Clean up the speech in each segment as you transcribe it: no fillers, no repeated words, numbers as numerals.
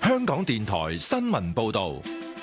香港電台新聞報道。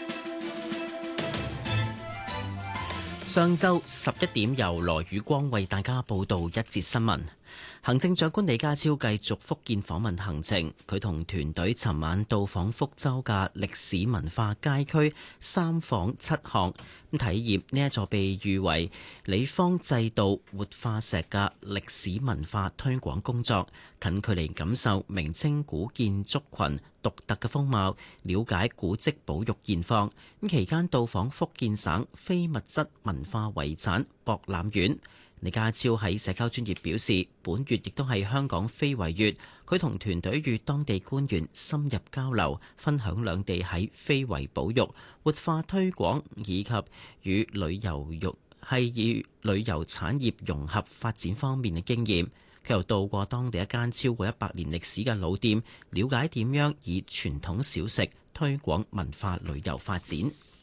上晝11點，由羅宇光為大家報道一節新聞。行政長官李家超繼續福建訪問行程，佢同團隊尋晚到訪福州嘅歷史文化街區，三訪七項，體驗呢一座被譽為李方制度活化石嘅歷史文化推廣工作，近距離感受明清古建築群獨特嘅風貌，了解古蹟保育現況。期間到訪福建省非物質文化遺產博覽院。李家超喺社交專頁表示，本月亦都係香港非遺月，佢同團隊與當地官員深入交流，分享兩地喺非遺保育、活化推廣以及與旅遊產業融合發展方面嘅經驗。佢又到過當地一間超過100年歷史嘅老店，了解點樣以傳統小食推廣文化旅遊發展。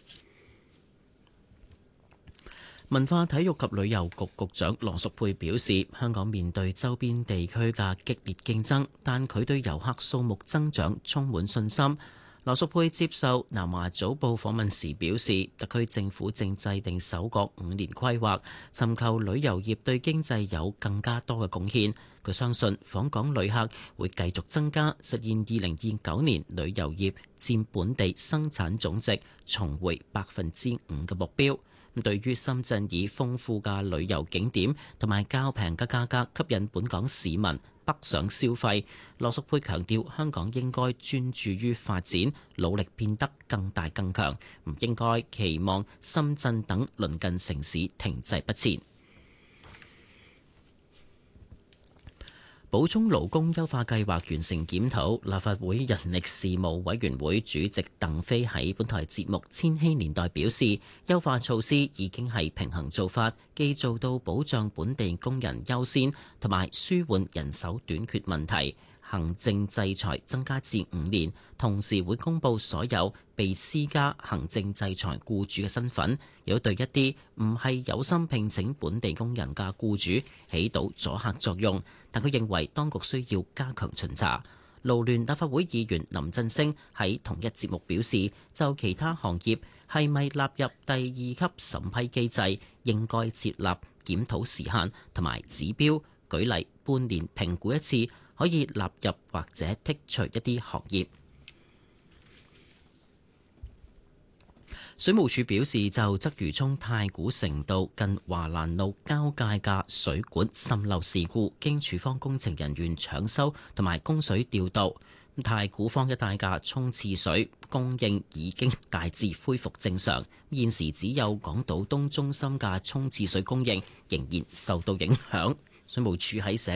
文化體育及旅遊局局長羅淑佩表示，香港面對周邊地區嘅激烈競爭，但佢對遊客數目增長充滿信心。羅淑佩接受南華早報訪問時表示，特區政府正制定首個5年規劃，尋求旅遊業對經濟有更加多嘅貢獻。佢相信訪港旅客會繼續增加，實現2029年旅遊業佔本地生產總值重回5%嘅目標。對於深圳以豐富嘅旅遊景點同埋較平嘅價格吸引本港市民北上消費，羅淑佩強調香港應該專注於發展，努力變得更大更強，唔應該期望深圳等鄰近城市停滯不前。補充勞工優化計劃完成檢討，立法會人力事務委員會主席鄧飛喺本台節目《千禧年代》表示，優化措施已經係平衡做法，既做到保障本地工人優先，同埋舒緩人手短缺問題。行政制裁增加至5年，同時會公布所有被施加行政制裁僱主嘅身份，有對一啲唔係有心聘請本地工人嘅僱主起到阻嚇作用。但佢認為當局需要加強巡查。勞聯立法會議員林振昇喺同一節目表示，就其他行業係咪納入第2級審批機制，應該設立檢討時限同埋指標，舉例半年評估一次，可以納入或者剔除一啲行業。水務署表示，就鰂魚涌太古城道近華蘭路交界嘅水管滲漏事故，經署方工程人員搶修同埋供水調度，太古坊一帶嘅沖廁水供應已經大致恢復正常。現時只有港島東中心嘅沖廁水供應仍然受到影響。水務署喺社